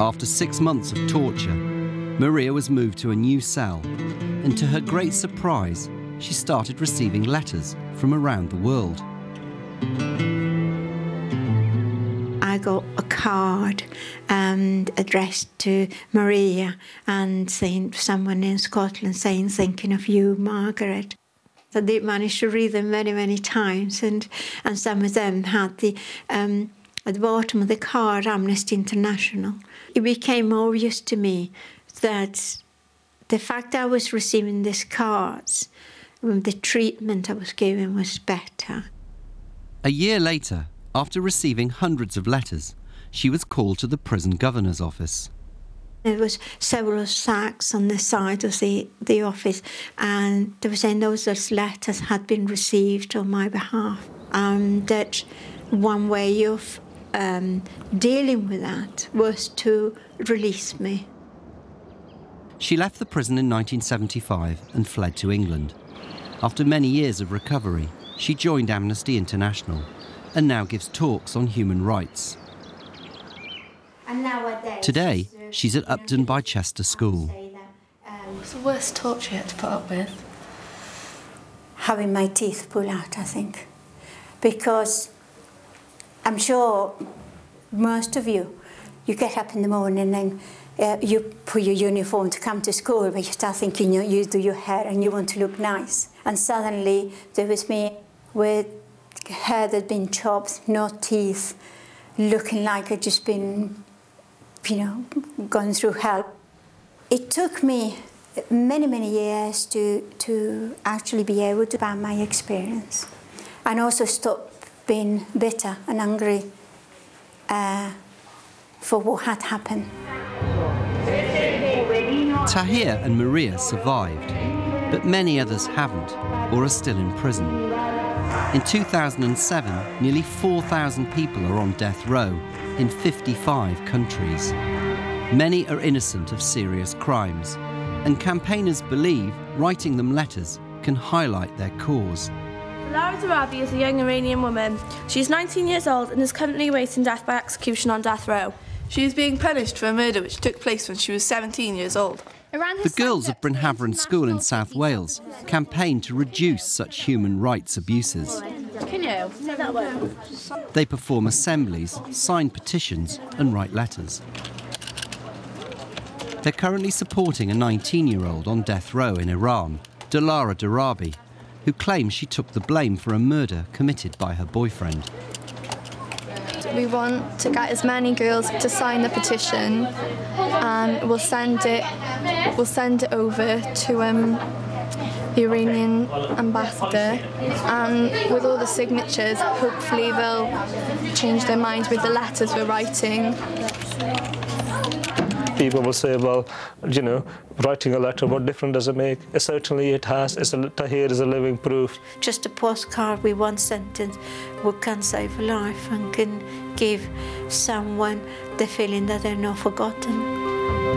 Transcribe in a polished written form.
After 6 months of torture, Maria was moved to a new cell, and to her great surprise, she started receiving letters from around the world. I got a card addressed to Maria and saying someone in Scotland saying, "Thinking of you, Margaret." I did manage to read them many, many times, and some of them had at the bottom of the card, Amnesty International. It became obvious to me that the fact I was receiving these cards, the treatment I was given was better. A year later, after receiving hundreds of letters, she was called to the prison governor's office. There was several sacks on the side of the office, and they were saying those letters had been received on my behalf, and that one way of dealing with that was to release me. She left the prison in 1975 and fled to England. After many years of recovery, she joined Amnesty International and now gives talks on human rights. Today, she's at Upton Bicester School. What's the worst torture you had to put up with? Having my teeth pulled out, I think. Because I'm sure most of you get up in the morning and you put your uniform to come to school, but you start thinking you do your hair and you want to look nice. And suddenly there was me with hair that had been chopped, no teeth, looking like I'd just been, gone through hell. It took me many, many years to actually be able to ban my experience and also stop being bitter and angry for what had happened. Tahir and Maria survived, but many others haven't or are still in prison. In 2007, nearly 4,000 people are on death row in 55 countries. Many are innocent of serious crimes, and campaigners believe writing them letters can highlight their cause. Lara Darabi is a young Iranian woman. She is 19 years old and is currently awaiting death by execution on death row. She is being punished for a murder which took place when she was 17 years old. The girls of Brynhaveren School in South Wales campaign to reduce such human rights abuses. Can you? That way. They perform assemblies, sign petitions and write letters. They're currently supporting a 19-year-old on death row in Iran, Lara Darabi, who claims she took the blame for a murder committed by her boyfriend. We want to get as many girls to sign the petition, and we'll send it over to the Iranian ambassador, and with all the signatures, hopefully they'll change their minds with the letters we're writing. People will say, well, writing a letter, what difference does it make? Certainly it has. Tahir is a living proof. Just a postcard with one sentence can save a life and can give someone the feeling that they're not forgotten.